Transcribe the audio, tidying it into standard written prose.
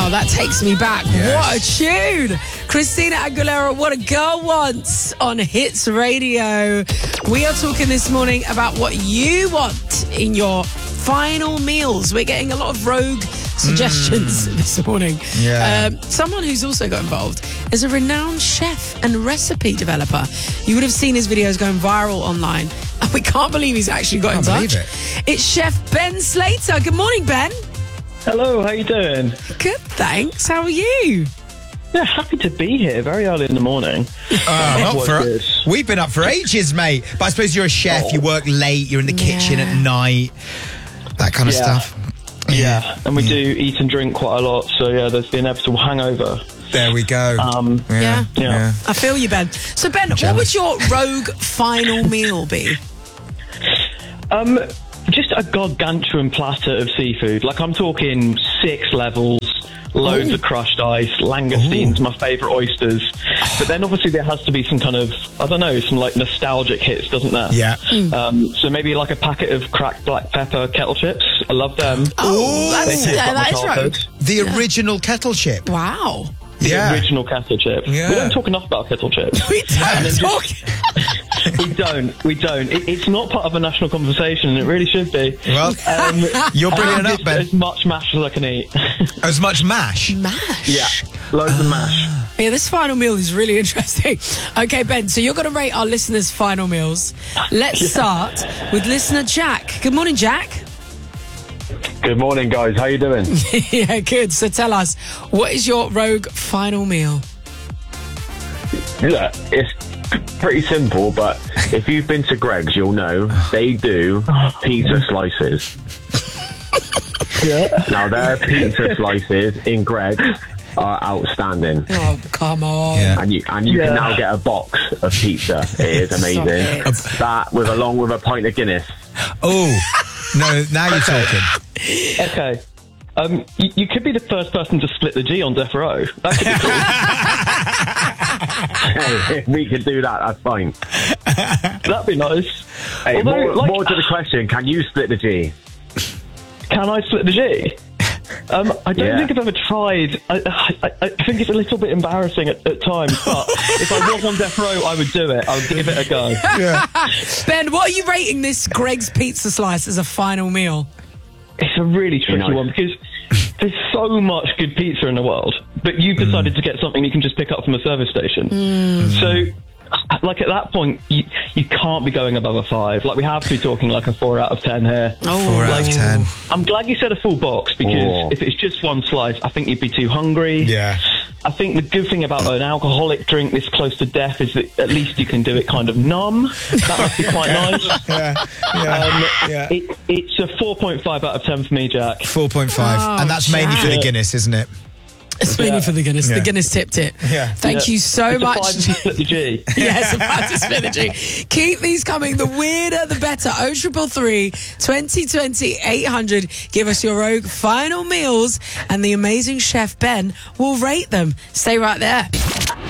Wow, that takes me back. Yes. What a tune. Christina Aguilera, What a Girl Wants on Hits Radio. We are talking this morning about what you want in your final meals. We're getting a lot of rogue suggestions this morning. Yeah. Someone who's also got involved is a renowned chef and recipe developer. You would have seen his videos going viral online. And we can't believe he's actually got in touch. It's Chef Ben Slater. Good morning, Ben. Hello, how you doing? Good, thanks. How are you? Yeah, happy to be here very early in the morning. We've been up for ages, mate. But I suppose you're a chef, you work late, you're in the kitchen at night, that kind of stuff. Yeah, and we do eat and drink quite a lot, so yeah, there's the inevitable hangover. There we go. Yeah. I feel you, Ben. So, Ben, what would your rogue final meal be? Just a gargantuan platter of seafood. Like, I'm talking 6 levels, loads of crushed ice, langoustines, my favourite oysters. But then obviously there has to be some kind of, I don't know, some like nostalgic hits, doesn't there? Yeah. So maybe like a packet of cracked black pepper kettle chips. I love them. That is rogue. The original kettle chip. Wow. The original kettle chip. Yeah. We don't talk enough about kettle chips. We don't talk. We don't. It's not part of a national conversation, and it really should be. Well, you're bringing it up, Ben. As much mash as I can eat. As much mash? Mash? Yeah, loads of mash. Yeah, this final meal is really interesting. Okay, Ben, so you're going to rate our listeners' final meals. Let's start with listener Jack. Good morning, Jack. Good morning, guys. How you doing? Yeah, good. So tell us, what is your rogue final meal? Yeah, it's pretty simple, but if you've been to Greg's, you'll know they do pizza slices. Now, their pizza slices in Greg's are outstanding. Oh, come on. Yeah. And you can now get a box of pizza. It is amazing. That, along with a pint of Guinness. Oh, no, now you're talking. Okay. You could be the first person to split the G on Death Row. That could be cool. Hey, if we could do that, that's fine. That'd be nice. Hey, Although, more to the question, can you split the G? Can I split the G? I don't think I've ever tried. I think it's a little bit embarrassing at times, but if I was on Death Row, I would do it. I would give it a go. Yeah. Ben, what are you rating this Greg's pizza slice as a final meal? It's a really tricky one because there's so much good pizza in the world, but you've decided to get something you can just pick up from a service station. So, like, at that point, you can't be going above a 5. Like, we have to be talking like a 4 out of 10 here. 4 out of 10. I'm glad you said a full box because if it's just one slice, I think you'd be too hungry. Yeah. I think the good thing about an alcoholic drink this close to death is that at least you can do it kind of numb. That must be quite nice. It's a 4.5 out of 10 for me, Jack. 4.5. And that's mainly for the Guinness, isn't it? It's mainly for the Guinness. The Guinness tipped it. Yeah. Thank you so much. It's a 5 to split the G. Yes, about to split the G. Keep these coming. The weirder, the better. 0333 2020 800. Give us your rogue final meals, and the amazing chef Ben will rate them. Stay right there.